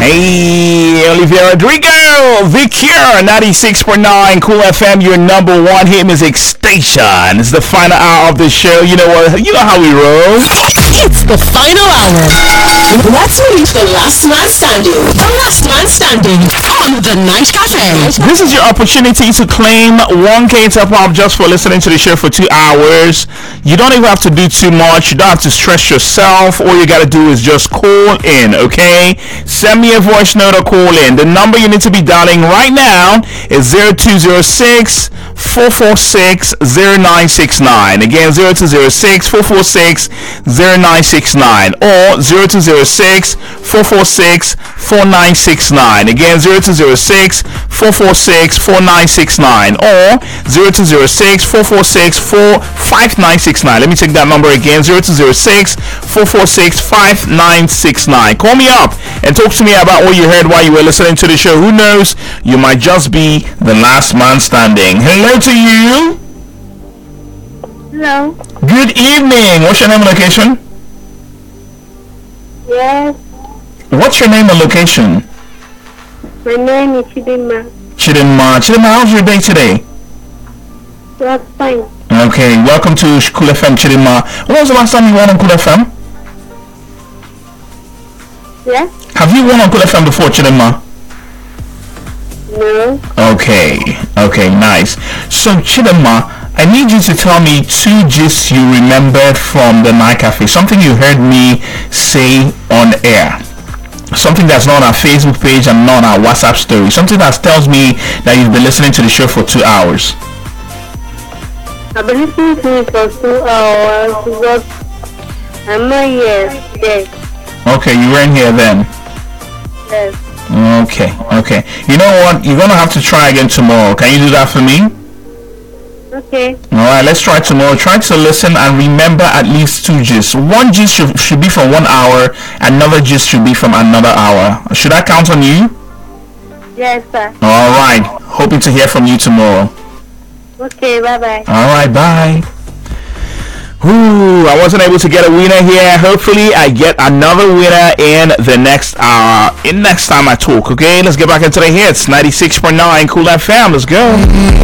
Hey, Olivia Rodrigo, The Cure, 96.9 Cool FM, your number one hit music station. It's the final hour of the show. You know what? You know how we roll. It's the final hour. Let's release the last man standing. The last man standing on the Night Cafe. This is your opportunity to claim 1K top up just for listening to the show for 2 hours. You don't even have to do too much. You don't have to stress yourself. All you gotta do is just call in, okay? Send me a voice note or call in. The number you need to be dialing right now is 0206 446 0969. Again, 0206 446 0969 or 0206 446 4969. Again, 0206 446 4969 or 0206 446 5969. Let me take that number again, 0206 446 5969. Call me up and talk to me about what you heard while you were listening to the show. Who knows, you might just be the last man standing. Hello to you. Hello. Good evening. What's your name and location? Yes, What's your name and location? my name is Chidima. Chidinma. Chidinma, how's your day today? That's fine. Okay, welcome to Cool FM, Chidinma. When was the last time you won on Cool FM? Yes? Have you won on Cool FM before, Chidinma? No. Okay, nice. So, Chidinma, I need you to tell me 2 gists you remembered from the Night Cafe. Something you heard me say on air. Something that's not on our Facebook page and not on our WhatsApp story. Something that tells me that you've been listening to the show for 2 hours. I've been listening to it for 2 hours because I'm not here today. Okay, you weren't here then. Yes. Okay. You know what? You're gonna have to try again tomorrow. Can you do that for me? Okay. Alright, let's try tomorrow. Try to listen and remember at least 2 gists. One gist should be from 1 hour, another gist should be from another hour. Should I count on you? Yes, sir. Alright, hoping to hear from you tomorrow. Okay, bye-bye. Alright, bye. Ooh, I wasn't able to get a winner here. Hopefully I get another winner in the next hour. Next time I talk, okay? Let's get back into the hits. 96.9 Cool FM. Let's go.